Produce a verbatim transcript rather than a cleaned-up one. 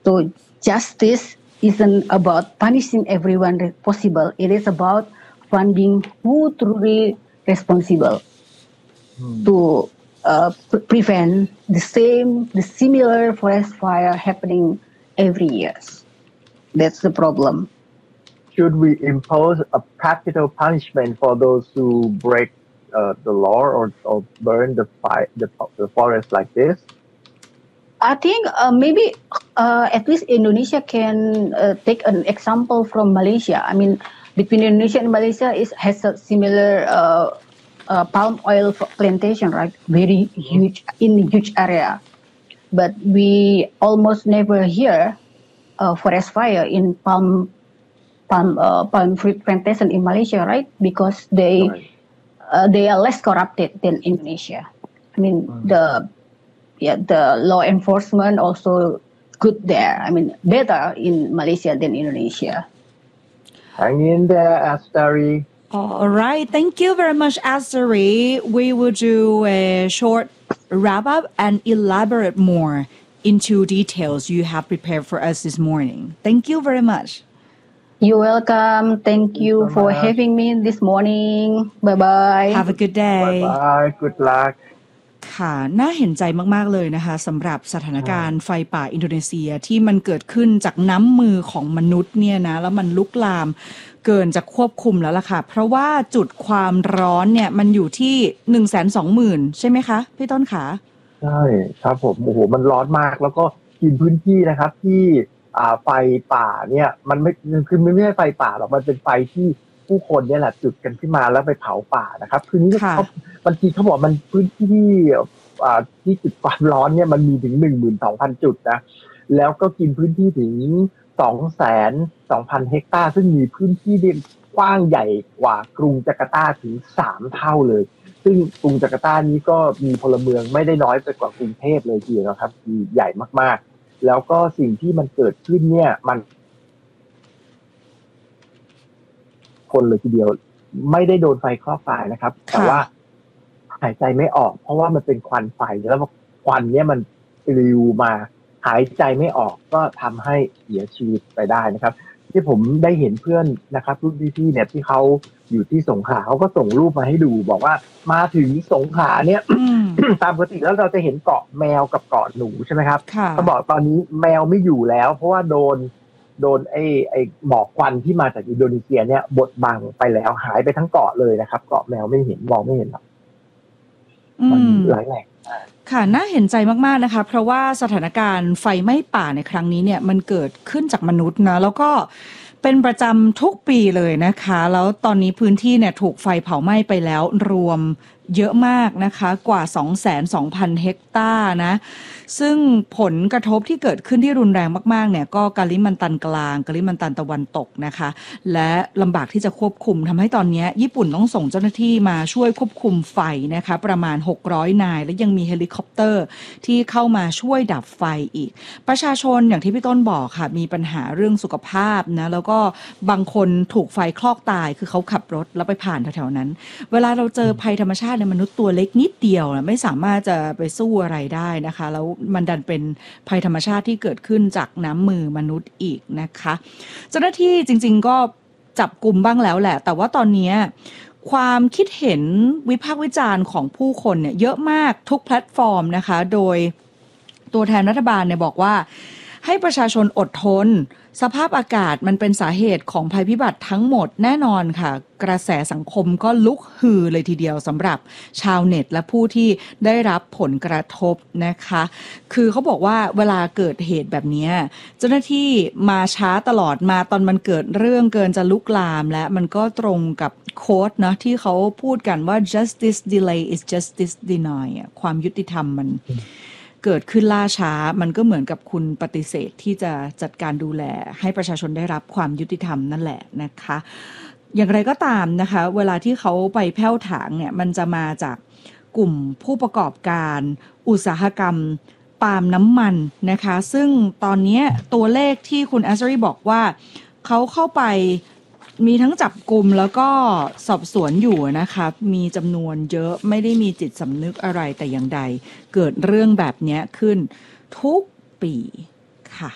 So justice isn't about punishing everyone possible. It is about finding who truly responsible hmm. to uh, pre- prevent the same, the similar forest fire happening every year. That's the problem. Should we impose a practical punishment for those who break uh, the law or, or burn the fire, the, the forest like this? I think uh, maybe uh, at least Indonesia can uh, take an example from Malaysia. I mean, between Indonesia and Malaysia is has a similar uh, uh, palm oil plantation, right? Very huge in huge area, but we almost never hear uh, forest fire in palm palm uh, palm fruit plantation in Malaysia, right? Because they right. uh, they are less corrupted than Indonesia. I mean mm. the yeah the law enforcement also good there. I mean better in Malaysia than Indonesia. Hang in there, Astari. All right, thank you very much, Astari. We will do a short wrap up and elaborate more into details you have prepared for us this morning. Thank you very much. You're welcome. Thank you so for much. Having me this morning. Bye bye. Have a good day. Bye bye. Good luck. ค่ะน่าเห็นใจมากๆเลยนะคะสำหรับสถานการณ์ไฟป่าอินโดนีเซียที่มันเกิดขึ้นจากน้ำมือของมนุษย์เนี่ยนะแล้วมันลุกลามเกินจะควบคุมแล้วล่ะค่ะเพราะว่าจุดความร้อนเนี่ยมันอยู่ที่ หนึ่งแสนสองหมื่น ใช่ไหมคะพี่ต้นขาใช่ครับผมโอ้โหมันร้อนมากแล้วก็กินพื้นที่นะครับที่อ่าไฟป่าเนี่ยมันไม่คือไม่ใช่ไฟป่าหรอกมันเป็นไฟที่ผู้คนเนี่ยแหละจุดกันขึ้นมาแล้วไปเผาป่านะครับคือนี้เขาบางทีเขาบอกมันพื้นที่ที่อ่าที่จุดความร้อนเนี่ยมันมีถึง หนึ่งหมื่นสองพัน จุดนะแล้วก็กินพื้นที่ถึง สองแสนสองพัน เฮกตาร์ซึ่งมีพื้นที่ที่กว้างใหญ่กว่ากรุงจาการ์ตาถึงสามเท่าเลยซึ่งกรุงจาการ์ตานี้ก็มีพลเมืองไม่ได้น้อยไปกว่ากรุงเทพเลยทีเดียวนะครับที่ใหญ่มากๆแล้วก็สิ่งที่มันเกิดขึ้นเนี่ยมันคนเลยทีเดียวไม่ได้โดนไฟคลอกตายนะครับแต่ว่าหายใจไม่ออกเพราะว่ามันเป็นควันไฟแล้วควันเนี่ยมันปลิวมาหายใจไม่ออกก็ทำให้เสียชีวิตไปได้นะครับที่ผมได้เห็นเพื่อนนะครับรุ่นพี่ๆเนี่ยที่เขาอยู่ที่สงขลาเขาก็ส่งรูปมาให้ดูบอกว่ามาถึงสงขลาเนี่ย ตามปกติแล้วเราจะเห็นเกาะแมวกับเกาะหนูใช่ไหมครับเขาบอกตอนนี้แมวไม่อยู่แล้วเพราะว่าโดนโดนไอ้ไอ้หมอกควันที่มาจากอินโดนีเซียเนี่ยบดบังไปแล้วหายไปทั้งเกาะเลยนะครับเกาะแมวไม่เห็นมองไม่เห็นหรอกมันหลายแหล่งค่ะน่าเห็นใจมากๆนะคะเพราะว่าสถานการณ์ไฟไหม้ป่าในครั้งนี้เนี่ยมันเกิดขึ้นจากมนุษย์นะแล้วก็เป็นประจำทุกปีเลยนะคะแล้วตอนนี้พื้นที่เนี่ยถูกไฟเผาไหม้ไปแล้วรวมเยอะมากนะคะกว่า สองแสนสองพัน เฮกตาร์นะซึ่งผลกระทบที่เกิดขึ้นที่รุนแรงมากๆเนี่ยก็กาลิมันตันกลางกาลิมันตันตะวันตกนะคะและลำบากที่จะควบคุมทำให้ตอนนี้ญี่ปุ่นต้องส่งเจ้าหน้าที่มาช่วยควบคุมไฟนะคะประมาณหกร้อยนายและยังมีเฮลิคอปเตอร์ที่เข้ามาช่วยดับไฟอีกประชาชนอย่างที่พี่ต้นบอกค่ะมีปัญหาเรื่องสุขภาพนะแล้วก็บางคนถูกไฟคลอกตายคือเขาขับรถแล้วไปผ่านแถวๆนั้นเวลาเราเจอภัยธรรมชาติในมนุษย์ตัวเล็กนิดเดียวนะไม่สามารถจะไปสู้อะไรได้นะคะแล้วมันดันเป็นภัยธรรมชาติที่เกิดขึ้นจากน้ำมือมนุษย์อีกนะคะเจ้าหน้าที่จริงๆก็จับกุมบ้างแล้วแหละแต่ว่าตอนนี้ความคิดเห็นวิพากษ์วิจารณ์ของผู้คนเนี่ยเยอะมากทุกแพลตฟอร์มนะคะโดยตัวแทนรัฐบาลเนี่ยบอกว่าให้ประชาชนอดทนสภาพอากาศมันเป็นสาเหตุของภัยพิบัติทั้งหมดแน่นอนค่ะกระแสสังคมก็ลุกฮือเลยทีเดียวสำหรับชาวเน็ตและผู้ที่ได้รับผลกระทบนะคะคือเขาบอกว่าเวลาเกิดเหตุแบบนี้เจ้าหน้าที่มาช้าตลอดมาตอนมันเกิดเรื่องเกินจะลุกลามและมันก็ตรงกับโค้ดนะที่เขาพูดกันว่า justice delay is justice deny ความยุติธรรมมันเกิดขึ้นล่าช้ามันก็เหมือนกับคุณปฏิเสธที่จะจัดการดูแลให้ประชาชนได้รับความยุติธรรมนั่นแหละนะคะอย่างไรก็ตามนะคะเวลาที่เขาไปแผ่วถางเนี่ยมันจะมาจากกลุ่มผู้ประกอบการอุตสาหกรรมปาล์มน้ำมันนะคะซึ่งตอนนี้ตัวเลขที่คุณแอสเซอรี่บอกว่าเขาเข้าไปมีทั้งจับกุมแล้วก็สอบสวนอยู่นะคะมีจำนวนเยอะไม่ได้มีจิตสำนึกอะไรแต่อย่างใดเกิดเรื่องแบบนี้ขึ้นทุกปี